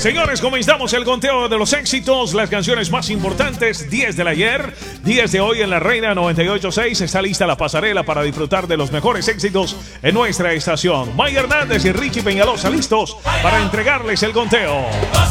Señores, comenzamos el conteo de los éxitos, las canciones más importantes, 10 del ayer, 10 de hoy en La Reina 98.6. Está lista la pasarela para disfrutar de los mejores éxitos en nuestra estación. Maya Hernández y Richie Peñalosa listos para entregarles el conteo.